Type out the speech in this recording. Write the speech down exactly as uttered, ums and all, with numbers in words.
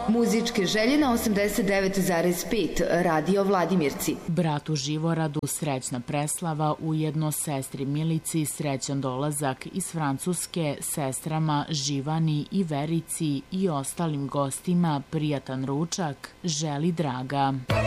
Muzičke želje na osamdeset devet zarez pet Radio Vladimirci. Bratu Živoradu srećna preslava, ujedno sestri Milici srećan dolazak iz Francuske, sestrama Živani i Verici i ostalim gostima prijatan ručak želi Draga.